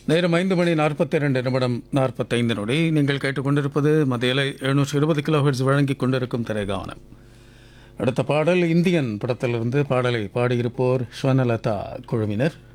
நேரம் 5:42 நொடி. நீங்கள் கேட்டுக்கொண்டிருப்பது மத்தியில 720 கிலோஹெர்ட்ஸ் வழங்கிக் கொண்டிருக்கும் திரைகானம். அடுத்த பாடல் இந்தியன் படத்திலிருந்து. பாடலை பாடியிருப்போர் ஸ்வர்ணலதா குழுவினர்.